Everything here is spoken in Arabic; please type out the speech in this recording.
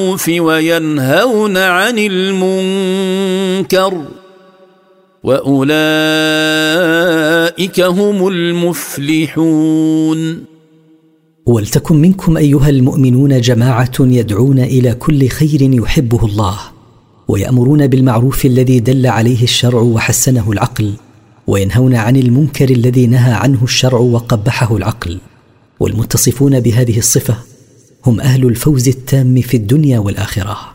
وينهون عن المنكر وأولئك هم المفلحون. ولتكن منكم أيها المؤمنون جماعة يدعون إلى كل خير يحبه الله، ويأمرون بالمعروف الذي دل عليه الشرع وحسنه العقل، وينهون عن المنكر الذي نهى عنه الشرع وقبحه العقل. والمتصفون بهذه الصفة هم أهل الفوز التام في الدنيا والآخرة.